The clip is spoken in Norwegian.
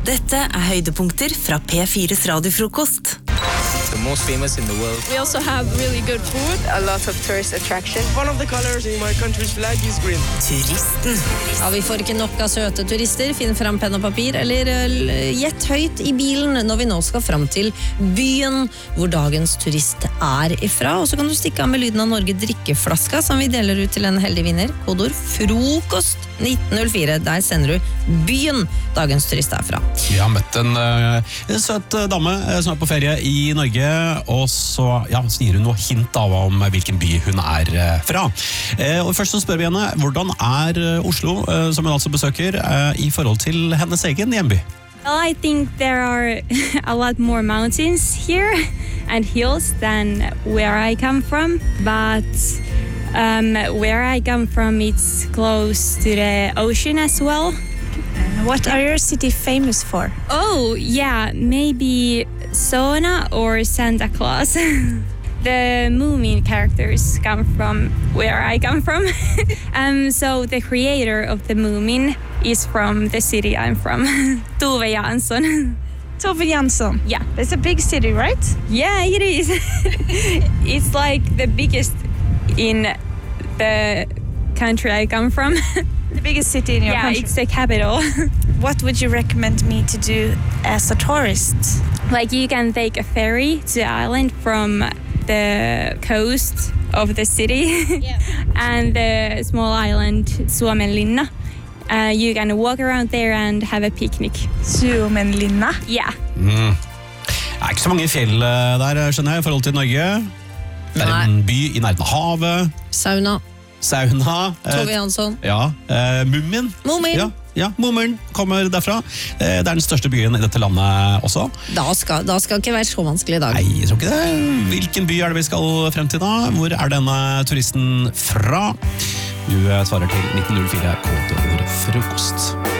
Dette høydepunkter fra P4's radiofrokost. The most famous in the world. We also have really good food. A lot of tourist attraction. One of the colors in my country's flag is green. Turisten. Ja, vi får ikke nok av søte turister. Finn fram penn og papir, eller gjett høyt i bilen når vi nå skal fram til byen hvor dagens turist er ifra. Og så kan du stikke av med lyden av Norge drikkeflaska som vi deler ut til en heldig vinner. Kodord frokost 1904. Der sender du byen dagens turist er fra. Vi har møtt en søt dame som er på ferie i Norge, og så gir hun noe hint av om hvilken by hun er fra. Og først så spør vi henne, hvordan er Oslo, som hun altså besøker, i forhold til hennes egen hjemby? Well, I think there are a lot more mountains here and hills than where I come from. But where I come from, it's close to the ocean as well. What are your city famous for? Oh, yeah, maybe Sona or Santa Claus. The Moomin characters come from where I come from. So the creator of the Moomin is from the city I'm from. Tove Jansson. Tove Jansson? Yeah. It's a big city, right? Yeah, it is. It's like the biggest in the country I come from. The biggest city in your country? Yeah, it's the capital. What would you recommend me to do as a tourist? Like you can take a ferry to the island from the coast of the city. Yeah. And the small island Suomenlinna. You can walk around there and have a picnic. Suomenlinna? Yeah. Det er ikke så mange fjell der, skjønner jeg, i forhold til Norge. Det er en by i nærheten av havet. Sauna. Tove Jansson. Ja, Mumien. Moomin. Ja, Moomin kommer derfra. Det er den største byen i dette landet også. Da skal ikke være så vanskelig i dag. Nei, jeg tror ikke det. Hvilken by er det vi skal frem til da? Hvor er denne turisten fra? Du svarer til 1904 kodeord frokost.